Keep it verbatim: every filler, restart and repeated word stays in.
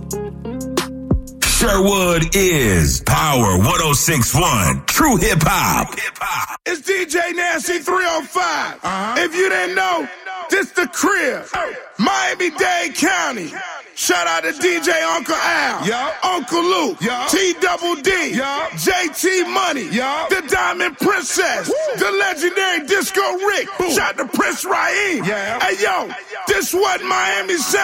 Sherwood is Power one oh six point one, True Hip Hop. It's D J Nasty three oh five. Uh-huh. If you didn't know, this the crib. Miami-Dade County. Shout out to D J Uncle Al, yeah. Uncle Luke, yeah. T Double D, yeah. J T Money, yeah. The Diamond Princess, woo. The legendary Disco Rick. Boom. Shout out to Prince Raheem. Yeah. Hey yo, this what Miami sound.